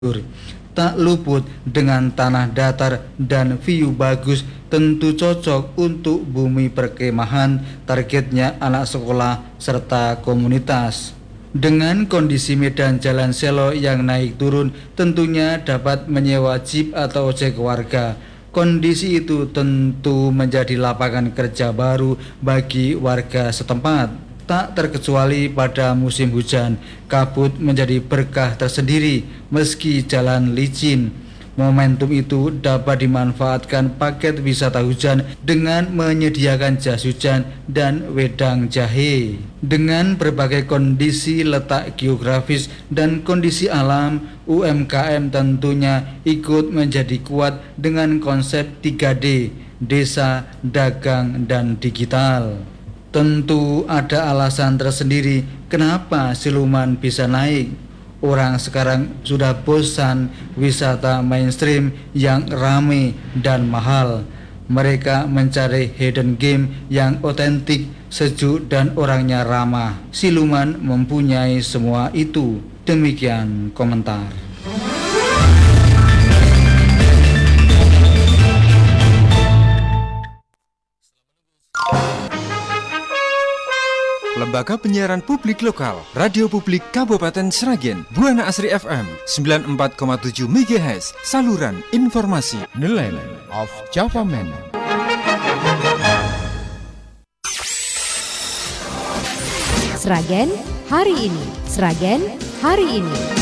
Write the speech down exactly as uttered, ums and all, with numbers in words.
tak luput dengan tanah datar dan view bagus, tentu cocok untuk bumi perkemahan, targetnya anak sekolah serta komunitas. Dengan kondisi medan jalan selo yang naik turun, tentunya dapat menyewa jeep atau ojek warga. Kondisi itu tentu menjadi lapangan kerja baru bagi warga setempat. Tak terkecuali pada musim hujan, kabut menjadi berkah tersendiri meski jalan licin. Momentum itu dapat dimanfaatkan paket wisata hujan dengan menyediakan jas hujan dan wedang jahe. Dengan berbagai kondisi letak geografis dan kondisi alam, U M K M tentunya ikut menjadi kuat dengan konsep tiga D, desa, dagang, dan digital. Tentu ada alasan tersendiri kenapa siluman bisa naik. Orang sekarang sudah bosan wisata mainstream yang ramai dan mahal. Mereka mencari hidden game yang otentik, sejuk, dan orangnya ramah. Siluman mempunyai semua itu. Demikian komentar. Lembaga Penyiaran Publik Lokal, Radio Publik Kabupaten Sragen, Buana Asri F M sembilan puluh empat koma tujuh megahertz, saluran informasi Nelayan of Java Man. Sragen hari ini, Sragen hari ini.